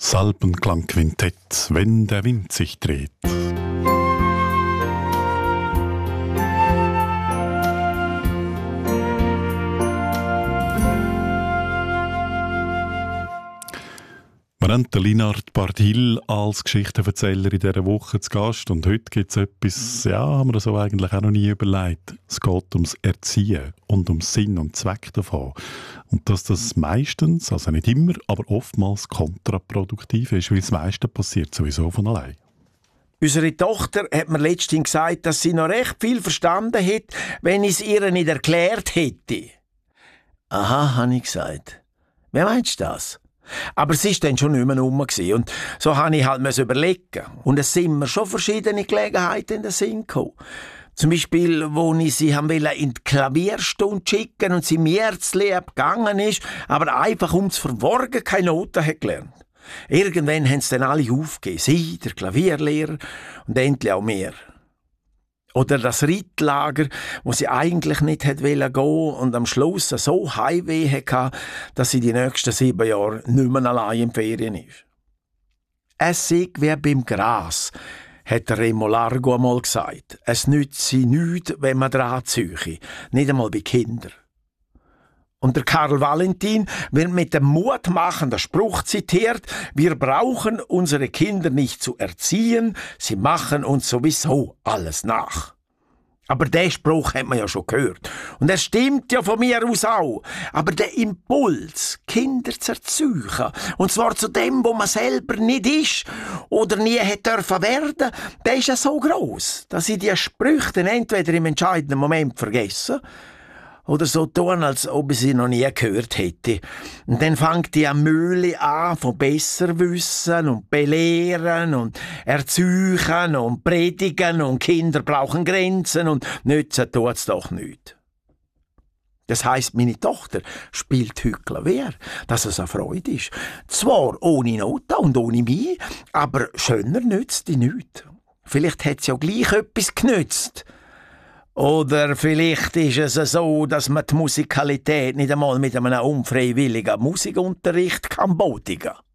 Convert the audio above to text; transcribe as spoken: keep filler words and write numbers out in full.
Salbenklangquintett, wenn der Wind sich dreht. Wir haben den Linard Bardil als Geschichtenerzähler in dieser Woche zu Gast und heute gibt es etwas, ja, haben wir das so eigentlich auch noch nie überlegt. Es geht ums Erziehen und um Sinn und Zweck davon. Und dass das meistens, also nicht immer, aber oftmals kontraproduktiv ist, weil das meiste passiert sowieso von allein. Unsere Tochter hat mir letztens gesagt, dass sie noch recht viel verstanden hätte, wenn ich es ihr nicht erklärt hätte. Aha, habe ich gesagt. Wer meinst du das? Aber sie war dann schon nicht mehr rum. Und so musste ich halt überlegen. Und es sind mir schon verschiedene Gelegenheiten in den Sinn gekommen. Zum Beispiel, wo ich sie in die Klavierstunde schicken und sie mir Märzli gegangen ist, aber einfach um zu verworgen keine Noten hat gelernt. Irgendwann haben sie dann alle aufgegeben. Sie, der Klavierlehrer und endlich auch mehr. Oder das Rittlager, wo sie eigentlich nicht hätte gehen wollen und am Schluss so Heimweh hatte, dass sie die nächsten sieben Jahre nicht mehr allein in Ferien ist. Es sei wie beim Gras, hat der Remo Largo einmal gesagt. Es nützt sie nichts, wenn man dran ziehe, nicht einmal bei Kindern. Und der Karl Valentin wird mit dem mutmachenden Spruch zitiert: Wir brauchen unsere Kinder nicht zu erziehen, sie machen uns sowieso alles nach. Aber den Spruch hat man ja schon gehört. Und er stimmt ja von mir aus auch. Aber der Impuls, Kinder zu erziehen, und zwar zu dem, wo man selber nicht ist oder nie hätte dürfen werden, der ist ja so gross, dass ich die Sprüche dann entweder im entscheidenden Moment vergesse oder so tun, als ob ich sie noch nie gehört hätte. Und dann fängt die Mühle an von Besserwissen und Belehren und Erziehen und Predigen und Kinder brauchen Grenzen und nützen tut's doch nicht. Das heisst, meine Tochter spielt heute Klavier, dass es eine Freude ist. Zwar ohne Noten und ohne mich, aber schöner nützt die nichts. Vielleicht hat sie ja gleich etwas genützt. Oder vielleicht ist es so, dass man die Musikalität nicht einmal mit einem unfreiwilligen Musikunterricht kann bodigen kann.